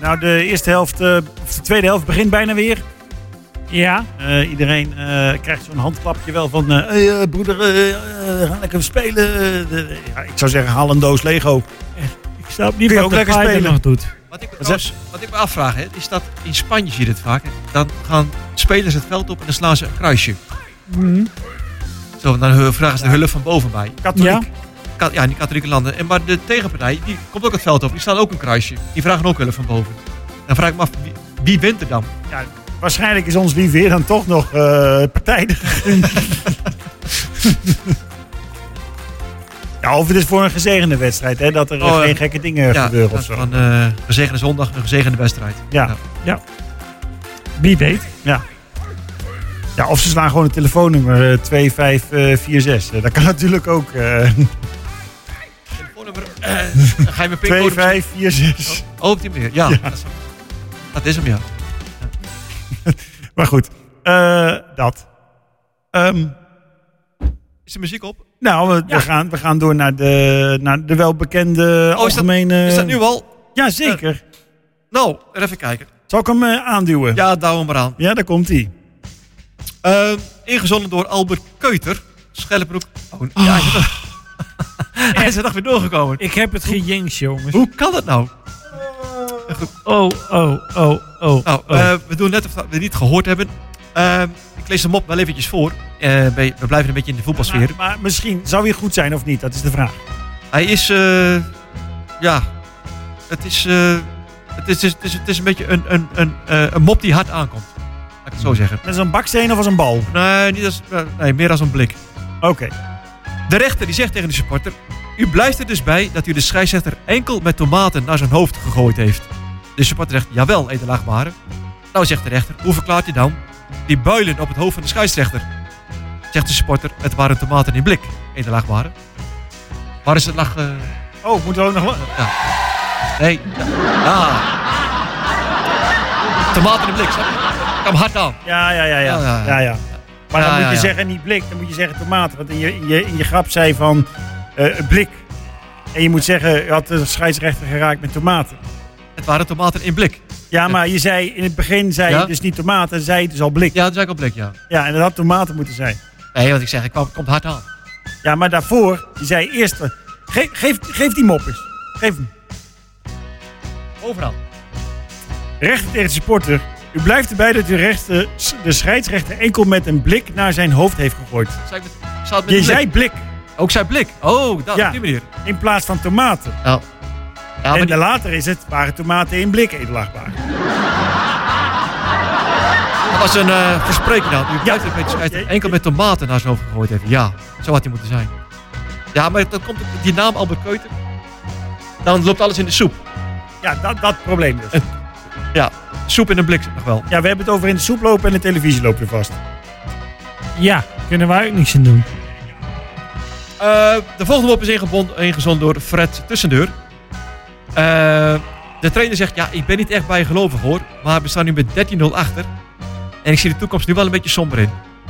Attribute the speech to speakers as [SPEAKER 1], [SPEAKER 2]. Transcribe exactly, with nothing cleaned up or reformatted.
[SPEAKER 1] Nou, de eerste helft, uh, of de tweede helft begint bijna weer.
[SPEAKER 2] Ja.
[SPEAKER 1] Uh, iedereen uh, krijgt zo'n handklapje wel van... Uh, hey, uh, broeder, uh, uh, ga lekker spelen. Uh, de, ja, ik zou zeggen, haal een doos Lego.
[SPEAKER 2] Ik snap niet wat de Feyenoord nog doet.
[SPEAKER 3] Wat ik, trouwens, wat ik me afvraag, hè, is dat in Spanje zie je dit vaak. Hè, dan gaan spelers het veld op en dan slaan ze een kruisje.
[SPEAKER 2] Mm.
[SPEAKER 3] Zo, dan vragen ze de hulp van boven bij.
[SPEAKER 1] Katholiek.
[SPEAKER 2] Ja.
[SPEAKER 3] Ka- ja, in die katholieke landen. En, maar de tegenpartij, die komt ook het veld op. Die slaan ook een kruisje. Die vragen ook hulp van boven. Dan vraag ik me af, wie, wie wint er dan?
[SPEAKER 1] Ja, waarschijnlijk is ons lieve heer dan toch nog uh, partijdig. Ja, of het is voor een gezegende wedstrijd, hè, dat er oh, geen gekke dingen
[SPEAKER 3] ja,
[SPEAKER 1] gebeuren of zo.
[SPEAKER 3] Van uh, gezegende zondag, een gezegende wedstrijd.
[SPEAKER 1] Ja.
[SPEAKER 3] Ja.
[SPEAKER 2] ja. Wie weet.
[SPEAKER 1] Ja. Ja, of ze slaan gewoon een telefoonnummer uh, twee vijf vier zes. Uh, dat kan natuurlijk ook. Uh...
[SPEAKER 3] Telefoonnummer. Uh, ga je mijn pincode
[SPEAKER 1] twee vijf vier zes.
[SPEAKER 3] Oh, op die meer. Ja. ja. Dat, is, dat is hem, ja.
[SPEAKER 1] ja. Maar goed, uh, dat. Um,
[SPEAKER 3] is de muziek op?
[SPEAKER 1] Nou, we, ja. we, gaan, we gaan door naar de, naar de welbekende oh, algemene...
[SPEAKER 3] Is dat, is dat nu al?
[SPEAKER 1] Ja, zeker. Uh,
[SPEAKER 3] nou, even kijken.
[SPEAKER 1] Zal ik hem uh, aanduwen?
[SPEAKER 3] Ja, duw hem maar aan.
[SPEAKER 1] Ja, daar komt hij.
[SPEAKER 3] Uh, ingezonden door Albert Keuter. Schellenbroek. Oh,
[SPEAKER 2] oh.
[SPEAKER 3] Ja, hij is er nog weer doorgekomen.
[SPEAKER 2] Ik heb het gejinx, jongens.
[SPEAKER 3] Hoe kan dat nou?
[SPEAKER 2] Oh, oh, oh, oh.
[SPEAKER 3] Nou,
[SPEAKER 2] oh.
[SPEAKER 3] Uh, we doen net of we het niet gehoord hebben. Uh, ik lees hem op wel eventjes voor. Uh, we blijven een beetje in de voetbalsfeer.
[SPEAKER 1] Maar, maar misschien, zou hij goed zijn of niet? Dat is de vraag.
[SPEAKER 3] Hij is, uh, ja, het is, uh, het is, het is, het is een beetje een, een, een, een mop die hard aankomt. Laat ik het zo zeggen.
[SPEAKER 1] Met zo'n baksteen of als een bal?
[SPEAKER 3] Nee, niet als, nee meer als een blik.
[SPEAKER 1] Oké. Okay.
[SPEAKER 3] De rechter die zegt tegen de supporter: u blijft er dus bij dat u de scheidsrechter enkel met tomaten naar zijn hoofd gegooid heeft. De supporter zegt: jawel, edelachtbare. Nou, zegt de rechter: hoe verklaart u dan die builen op het hoofd van de scheidsrechter? Zegt de supporter: het waren tomaten in blik, edelachtbare. Waar is het lach? Uh...
[SPEAKER 1] Oh, moeten we ook nog...
[SPEAKER 3] Ja. Nee. Ja. Ah. Tomaten in blik, snap je? Kom hard aan.
[SPEAKER 1] Ja, ja, ja. ja. ja, ja. ja, ja. Maar dan ja, moet je ja, ja. zeggen niet blik, dan moet je zeggen tomaten. Want in je, in je, in je grap zei van uh, blik. En je moet zeggen, je had de scheidsrechter geraakt met tomaten.
[SPEAKER 3] Het waren tomaten in blik.
[SPEAKER 1] Ja, maar je zei in het begin zei ja? je dus niet tomaten, zei je dus al blik.
[SPEAKER 3] Ja, dat zei ik al blik, ja.
[SPEAKER 1] Ja, en dat had tomaten moeten zijn.
[SPEAKER 3] Nee, wat ik zeg, het komt hard aan.
[SPEAKER 1] Ja, maar daarvoor, je zei eerst, geef, geef, geef die mop eens. Geef hem.
[SPEAKER 3] Overal.
[SPEAKER 1] Rechter tegen de supporter. U blijft erbij dat u rechter, de scheidsrechter enkel met een blik naar zijn hoofd heeft gegooid.
[SPEAKER 3] Zei met, met
[SPEAKER 1] je blik? zei blik.
[SPEAKER 3] Ook zei blik? Oh, dat,
[SPEAKER 1] ja,
[SPEAKER 3] op die manier.
[SPEAKER 1] In plaats van tomaten.
[SPEAKER 3] Oh. Ja,
[SPEAKER 1] en
[SPEAKER 3] die...
[SPEAKER 1] later is het, waren tomaten in blik edelachtbaar.
[SPEAKER 3] Dat was een uh, verspreking dan. U blijft ja. met de scheidsrechter enkel met tomaten naar zijn hoofd gegooid heeft. Ja, zo had hij moeten zijn. Ja, maar dan komt die naam Albert Keuter. Dan loopt alles in de soep.
[SPEAKER 1] Ja, dat, dat probleem dus.
[SPEAKER 3] En, ja, soep in een blik nog wel.
[SPEAKER 1] Ja, we hebben het over in de soep lopen en de televisie loopt weer vast.
[SPEAKER 2] Ja, kunnen wij ook niks aan doen.
[SPEAKER 3] Uh, de volgende mop is ingezonden door Fred Tussendeur. Uh, de trainer zegt, ja, ik ben niet echt bijgelovig hoor. Maar we staan nu met dertien nul achter. En ik zie de toekomst nu wel een beetje somber in.